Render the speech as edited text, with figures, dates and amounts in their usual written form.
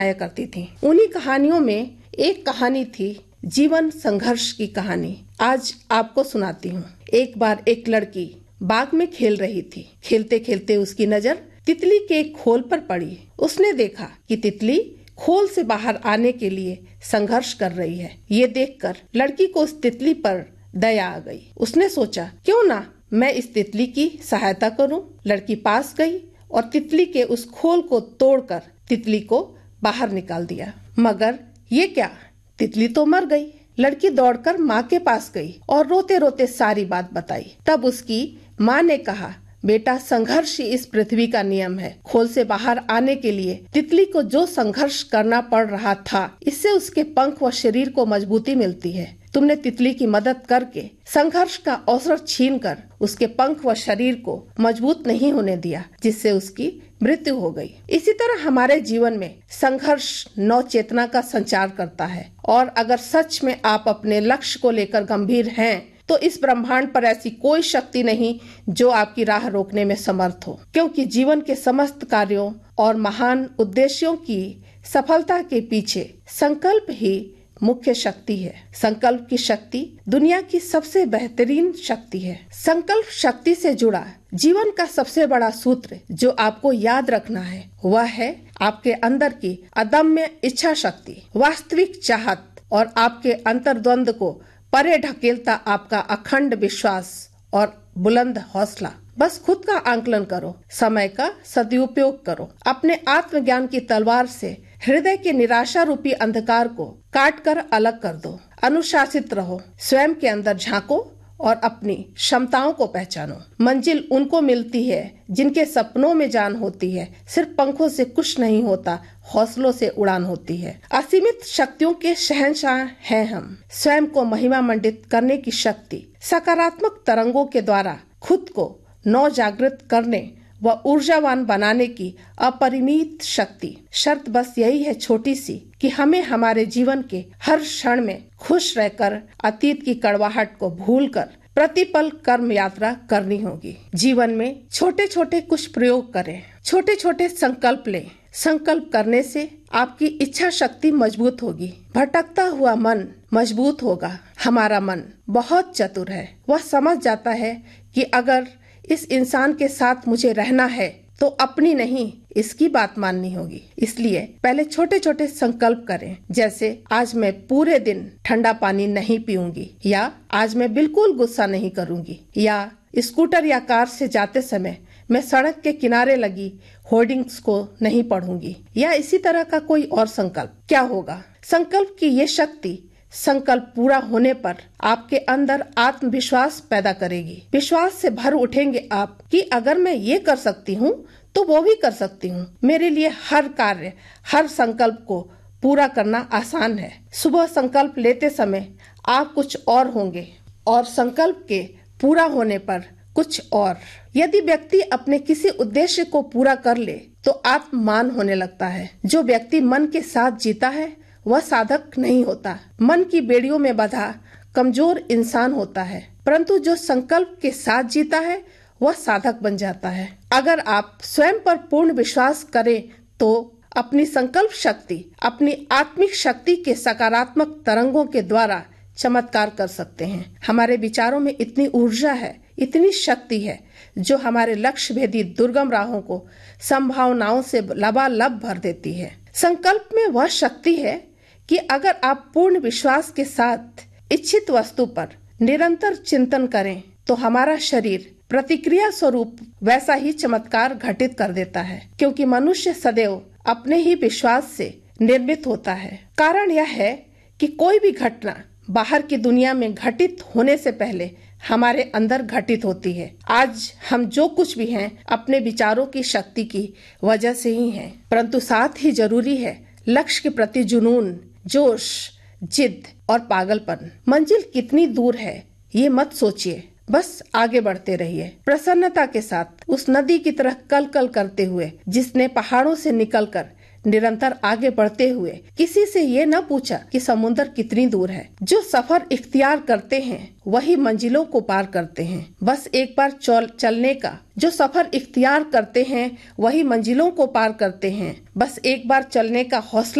आया करती थी। उन्हीं कहानियों में एक कहानी थी जीवन संघर्ष की कहानी। आज आपको सुनाती हूँ। एक बार एक लड़की बाग में खेल रही थी। खेलते खेलते उसकी नजर तितली के एक खोल पर पड़ी। उसने देखा कि तितली खोल से बाहर आने के लिए संघर्ष कर रही है। ये देखकर लड़की को उस तितली पर दया आ गई। उसने सोचा, क्यों ना मैं इस तितली की सहायता करूं। लड़की पास गई और तितली के उस खोल को तोड़कर तितली को बाहर निकाल दिया। मगर ये क्या, तितली तो मर गई। लड़की दौड़कर माँ के पास गई और रोते रोते सारी बात बताई। तब उसकी माँ ने कहा, बेटा, संघर्ष ही इस पृथ्वी का नियम है। खोल से बाहर आने के लिए तितली को जो संघर्ष करना पड़ रहा था, इससे उसके पंख व शरीर को मजबूती मिलती है। तुमने तितली की मदद करके संघर्ष का अवसर छीनकर उसके पंख व शरीर को मजबूत नहीं होने दिया, जिससे उसकी मृत्यु हो गई। इसी तरह हमारे जीवन में संघर्ष नव चेतना का संचार करता है। और अगर सच में आप अपने लक्ष्य को लेकर गंभीर हैं, तो इस ब्रह्मांड पर ऐसी कोई शक्ति नहीं जो आपकी राह रोकने में समर्थ हो, क्योंकि जीवन के समस्त कार्यों और महान उद्देश्यों की सफलता के पीछे संकल्प ही मुख्य शक्ति है। संकल्प की शक्ति दुनिया की सबसे बेहतरीन शक्ति है। संकल्प शक्ति से जुड़ा जीवन का सबसे बड़ा सूत्र जो आपको याद रखना है, वह है आपके अंदर की अदम्य इच्छा शक्ति। वास्तविक चाहत और आपके अंतर्द्वंद को परे ढकेलता आपका अखंड विश्वास और बुलंद हौसला। बस खुद का आंकलन करो, समय का सदुपयोग करो, अपने आत्मज्ञान की तलवार से हृदय के निराशा रूपी अंधकार को काट कर अलग कर दो। अनुशासित रहो, स्वयं के अंदर झांको और अपनी क्षमताओं को पहचानो। मंजिल उनको मिलती है जिनके सपनों में जान होती है। सिर्फ पंखों से कुछ नहीं होता, हौसलों से उड़ान होती है। असीमित शक्तियों के शहंशाह हैं हम। स्वयं को महिमा मंडित करने की शक्ति, सकारात्मक तरंगों के द्वारा खुद को नव जागृत करने व ऊर्जावान बनाने की अपरिमित शक्ति। शर्त बस यही है छोटी सी, कि हमें हमारे जीवन के हर क्षण में खुश रहकर अतीत की कड़वाहट को भूलकर प्रतिपल कर्म यात्रा करनी होगी। जीवन में छोटे छोटे कुछ प्रयोग करें, छोटे छोटे संकल्प लें। संकल्प करने से आपकी इच्छा शक्ति मजबूत होगी, भटकता हुआ मन मजबूत होगा। हमारा मन बहुत चतुर है, वह समझ जाता है कि अगर इस इंसान के साथ मुझे रहना है तो अपनी नहीं, इसकी बात माननी होगी। इसलिए पहले छोटे छोटे संकल्प करें, जैसे आज मैं पूरे दिन ठंडा पानी नहीं पीऊंगी, या आज मैं बिल्कुल गुस्सा नहीं करूंगी, या स्कूटर या कार से जाते समय मैं सड़क के किनारे लगी होर्डिंग्स को नहीं पढ़ूंगी, या इसी तरह का कोई और संकल्प। क्या होगा? संकल्प की ये शक्ति संकल्प पूरा होने पर आपके अंदर आत्मविश्वास पैदा करेगी। विश्वास से भर उठेंगे आप कि अगर मैं ये कर सकती हूँ तो वो भी कर सकती हूँ। मेरे लिए हर कार्य, हर संकल्प को पूरा करना आसान है। सुबह संकल्प लेते समय आप कुछ और होंगे और संकल्प के पूरा होने पर कुछ और। यदि व्यक्ति अपने किसी उद्देश्य को पूरा कर ले तो आत्ममान होने लगता है। जो व्यक्ति मन के साथ जीता है वह साधक नहीं होता। मन की बेड़ियों में बंधा कमजोर इंसान होता है, परंतु जो संकल्प के साथ जीता है वह साधक बन जाता है। अगर आप स्वयं पर पूर्ण विश्वास करें तो अपनी संकल्प शक्ति, अपनी आत्मिक शक्ति के सकारात्मक तरंगों के द्वारा चमत्कार कर सकते हैं। हमारे विचारों में इतनी ऊर्जा है, इतनी शक्ति है, जो हमारे लक्ष्य भेदी दुर्गम राहों को संभावनाओं से लबालब भर देती है। संकल्प में वह शक्ति है कि अगर आप पूर्ण विश्वास के साथ इच्छित वस्तु पर निरंतर चिंतन करें तो हमारा शरीर प्रतिक्रिया स्वरूप वैसा ही चमत्कार घटित कर देता है, क्योंकि मनुष्य सदैव अपने ही विश्वास से निर्मित होता है। कारण यह है कि कोई भी घटना बाहर की दुनिया में घटित होने से पहले हमारे अंदर घटित होती है। आज हम जो कुछ भी हैं अपने विचारों की शक्ति की वजह से ही हैं, परंतु साथ ही जरूरी है लक्ष्य के प्रति जुनून, जोश, जिद और पागलपन। मंजिल कितनी दूर है ये मत सोचिए, बस आगे बढ़ते रहिए प्रसन्नता के साथ, उस नदी की तरह कल कल करते हुए जिसने पहाड़ों से निकलकर निरंतर आगे बढ़ते हुए किसी से ये न पूछा कि समुद्र कितनी दूर है। जो सफर इख्तियार करते हैं वही मंजिलों को पार करते हैं। बस एक बार चलने का, जो सफर इख्तियार करते हैं वही मंजिलों को पार करते हैं। बस एक बार चलने का हौसला